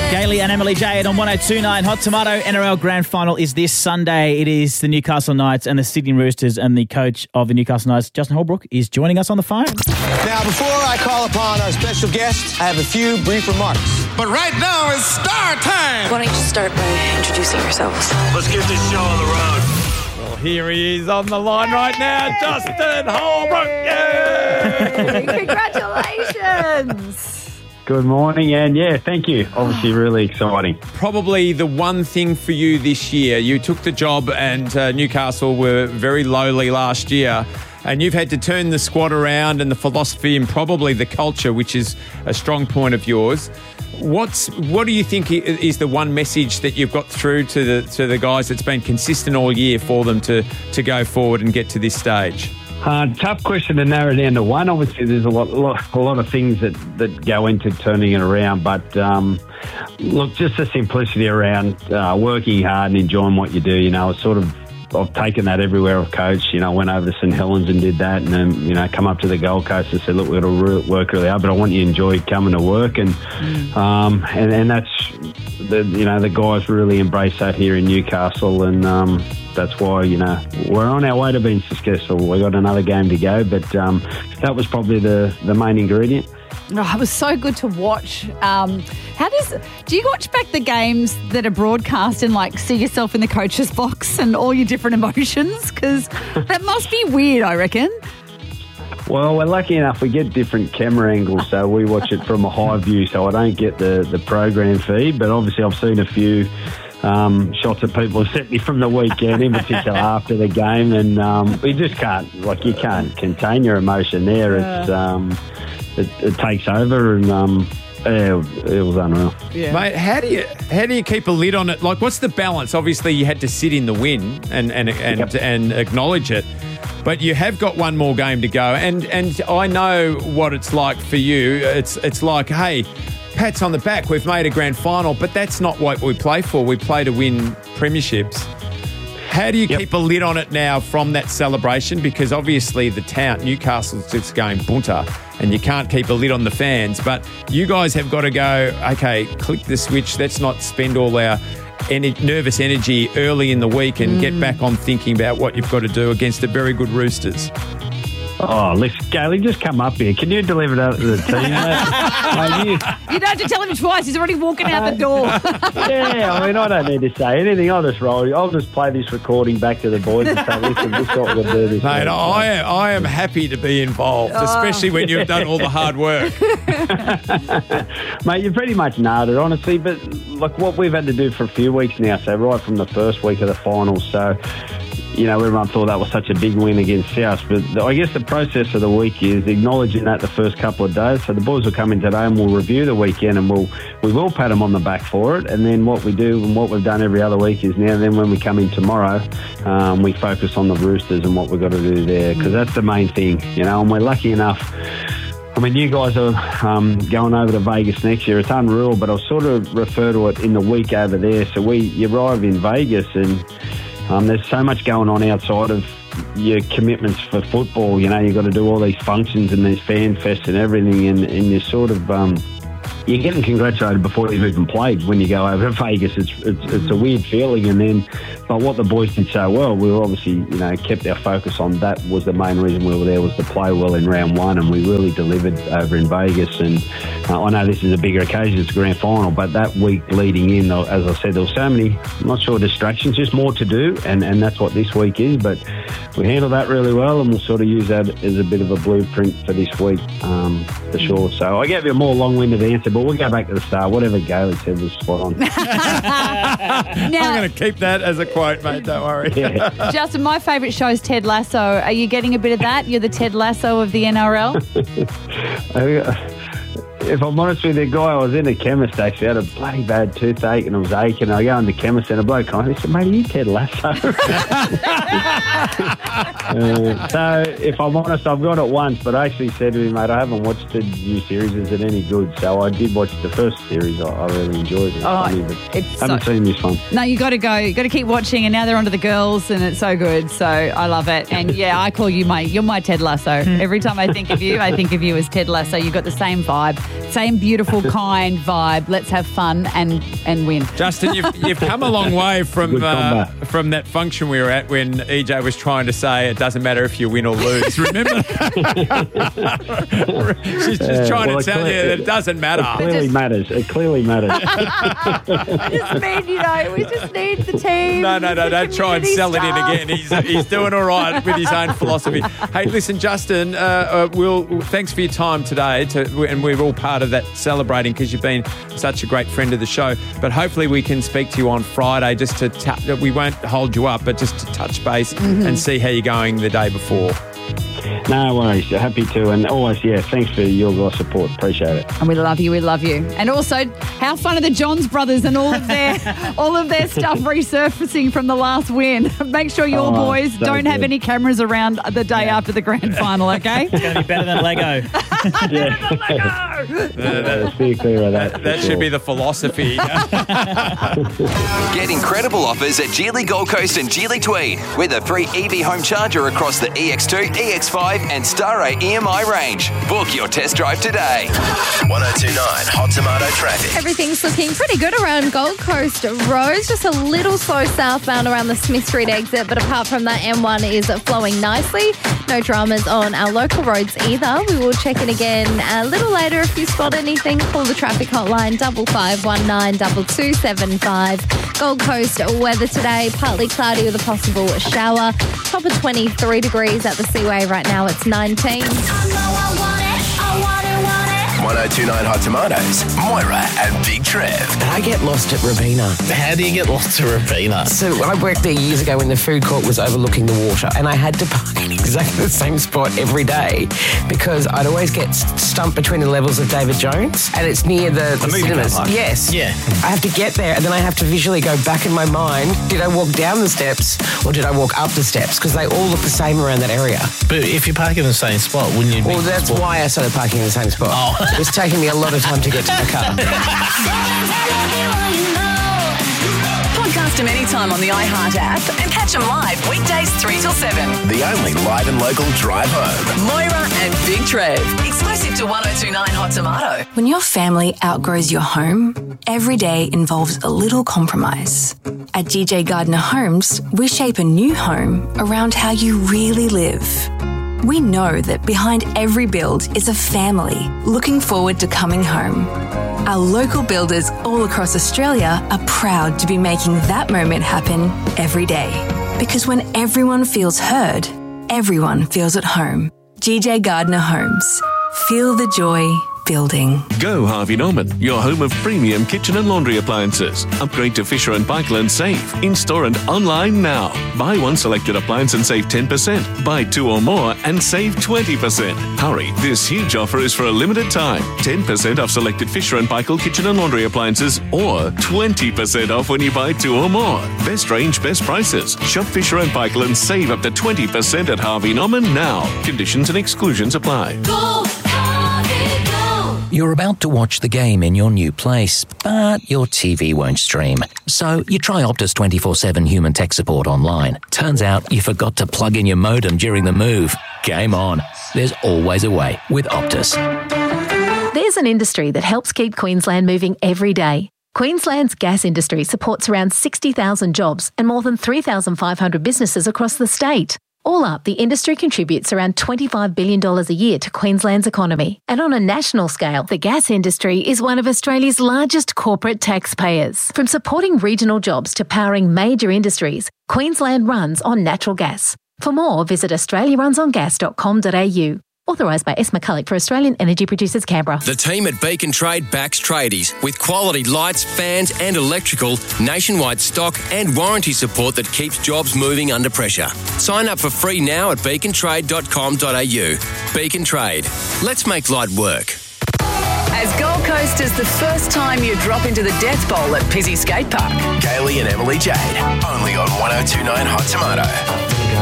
Gailey and Emily Jade on 102.9 Hot Tomato. NRL Grand Final is this Sunday. It is the Newcastle Knights and the Sydney Roosters, and the coach of the Newcastle Knights, Justin Holbrook, is joining us on the phone. Now, before I call upon our special guest, I have a few brief remarks. But right now it's star time. Why don't you just start by introducing yourselves? Let's get this show on the road. Well, here he is on the line right now, Justin Holbrook. Yeah! Congratulations. Good morning, and thank you. Obviously really exciting. Probably the one thing for you this year, you took the job and Newcastle were very lowly last year, and you've had to turn the squad around and the philosophy and probably the culture, which is a strong point of yours. What do you think is the one message that you've got through to the guys that's been consistent all year for them to go forward and get to this stage? Tough question to narrow down to one. Obviously, there's a lot of things that go into turning it around. But look, just the simplicity around working hard and enjoying what you do. You know, I've taken that everywhere I've coached. You know, went over to St Helens and did that, and then come up to the Gold Coast and said, look, we've got to work really hard, but I want you to enjoy coming to work, and that's the guys really embrace that here in Newcastle, and that's why we're on our way to being successful. We've got another game to go, but that was probably the main ingredient. Oh, it was so good to watch. Do you watch back the games that are broadcast and see yourself in the coach's box and all your different emotions? Because that must be weird, I reckon. Well, we're lucky enough we get different camera angles, so we watch it from a high view, so I don't get the program feed, but obviously I've seen a few shots of people sent me from the weekend, in particular after the game, and you just can't, you can't contain your emotion there. It takes over, and it was unreal. Yeah. Mate, how do you keep a lid on it? What's the balance? Obviously, you had to sit in the win and acknowledge it, but you have got one more game to go, and I know what it's like for you. It's like, hey, pats on the back, we've made a grand final, but that's not what we play for. We play to win premierships. How do you keep a lid on it now from that celebration? Because obviously the town, Newcastle's just going bunter, and you can't keep a lid on the fans. But you guys have got to go, okay, click the switch. Let's not spend all our nervous energy early in the week and get back on thinking about what you've got to do against the very good Roosters. Oh, listen, Gailey, just come up here. Can you deliver that to the team, mate? You don't have to tell him twice. He's already walking out the door. I don't need to say anything. I'll just play this recording back to the boys and say, listen, this is what we're going to do this Mate, I am happy to be involved, especially when you've done all the hard work. Mate, you pretty much nailed it, honestly. But look, what we've had to do for a few weeks now, so right from the first week of the finals, so everyone thought that was such a big win against South, but I guess the process of the week is acknowledging that the first couple of days. So the boys will come in today and we'll review the weekend, and we will pat them on the back for it. And then what we do and what we've done every other week is then when we come in tomorrow, we focus on the Roosters and what we've got to do there, because that's the main thing, and we're lucky enough. I mean, you guys are going over to Vegas next year. It's unreal, but I'll sort of refer to it in the week over there. So you arrive in Vegas, and there's so much going on outside of your commitments for football. You've got to do all these functions and these fan fests and everything, and you sort of you're getting congratulated before you've even played when you go over to Vegas. It's a weird feeling, but what the boys did so well, we obviously kept our focus on that. Was the main reason we were there, was to play well in round one, and we really delivered over in Vegas. And I know this is a bigger occasion, it's a grand final, but that week leading in, as I said, there were so many, I'm not sure, distractions, just more to do, and that's what this week is. But we handled that really well, and we'll sort of use that as a bit of a blueprint for this week, for sure. So I gave you a more long-winded answer, but we'll go back to the start. Whatever Gailey said was spot on. I'm going to keep that as a quote, mate, don't worry. Yeah. Justin, my favourite show is Ted Lasso. Are you getting a bit of that? You're the Ted Lasso of the NRL? If I'm honest with you, the guy I was in a chemist actually had a bloody bad toothache and it was aching. I go in the chemist and a bloke kind of said, mate, are you Ted Lasso? So if I'm honest, I've got it once, but I actually said to him, mate, I haven't watched the new series. Is it any good? So I did watch the first series. I really enjoyed it. I haven't seen this one. No, you got to go. You got to keep watching, and now they're onto the girls, and it's so good. So I love it. And I call you you're my Ted Lasso. Every time I think of you as Ted Lasso. You've got the same vibe. Same beautiful, kind vibe. Let's have fun and win. Justin, you've come a long way from Good combo. from that function we were at when EJ was trying to say it doesn't matter if you win or lose. Remember? She's just trying to tell you that it doesn't matter. It clearly matters. I just mean, we just need the team. No, don't try and sell it in again. He's doing all right with his own philosophy. Hey, listen, Justin, thanks for your time today, and we're all part of that celebrating because you've been such a great friend of the show. But hopefully we can speak to you on Friday just to we won't hold you up, but just to touch base and see how you're going the day before. No worries. Happy to. And always, thanks for your guys' support. Appreciate it. And we love you. And also, how fun are the Johns brothers and all of their stuff resurfacing from the last win? Make sure your boys don't have any cameras around the day after the grand final, okay? It's going to be better than Lego. Be clear of that. That should be the philosophy. Get incredible offers at Geely Gold Coast and Geely Tweed with a free EV home charger across the EX2, EX5 and Starray EMI range. Book your test drive today. 1029 Hot Tomato traffic. Everything's looking pretty good around Gold Coast Roads. Just a little slow southbound around the Smith Street exit, but apart from that, M1 is flowing nicely. No dramas on our local roads either. We will check in again a little later. If you spot anything, call the traffic hotline 5519 2275. Gold Coast weather today, partly cloudy with a possible shower. Top of 23 degrees at the Seaway right now. It's 19. 1029 Hot Tomatoes, Moira and Big Trev. I get lost at Robina. How do you get lost at Robina? So I worked there years ago when the food court was overlooking the water, and I had to park in exactly the same spot every day because I'd always get stumped between the levels of David Jones, and it's near the cinemas. Yes. Yeah. I have to get there, and then I have to visually go back in my mind. Did I walk down the steps or did I walk up the steps? Because they all look the same around that area. But if you park in the same spot, wouldn't you? Well, that's why I started parking in the same spot. Oh. It was taking me a lot of time to get to the car. Podcast them anytime on the iHeart app and catch them live weekdays 3 till 7. The only live and local drive home. Moira and Big Trev. Exclusive to 1029 Hot Tomato. When your family outgrows your home, every day involves a little compromise. At GJ Gardner Homes, we shape a new home around how you really live. We know that behind every build is a family looking forward to coming home. Our local builders all across Australia are proud to be making that moment happen every day. Because when everyone feels heard, everyone feels at home. GJ Gardner Homes. Feel the joy building. Go Harvey Norman, your home of premium kitchen and laundry appliances. Upgrade to Fisher & Paykel and save. In-store and online now. Buy one selected appliance and save 10%. Buy two or more and save 20%. Hurry, this huge offer is for a limited time. 10% off selected Fisher & Paykel kitchen and laundry appliances or 20% off when you buy two or more. Best range, best prices. Shop Fisher & Paykel and save up to 20% at Harvey Norman now. Conditions and exclusions apply. Go! You're about to watch the game in your new place, but your TV won't stream. So you try Optus 24/7 human tech support online. Turns out you forgot to plug in your modem during the move. Game on. There's always a way with Optus. There's an industry that helps keep Queensland moving every day. Queensland's gas industry supports around 60,000 jobs and more than 3,500 businesses across the state. All up, the industry contributes around $25 billion a year to Queensland's economy. And on a national scale, the gas industry is one of Australia's largest corporate taxpayers. From supporting regional jobs to powering major industries, Queensland runs on natural gas. For more, visit australiarunsongas.com.au. Authorised by S. McCulloch for Australian Energy Producers, Canberra. The team at Beacon Trade backs tradies with quality lights, fans and electrical, nationwide stock and warranty support that keeps jobs moving under pressure. Sign up for free now at beacontrade.com.au. Beacon Trade. Let's make light work. As Gold Coast is the first time you drop into the Death Bowl at Pizzey Skate Park. Kaylee and Emily Jade, only on 1029 Hot Tomato.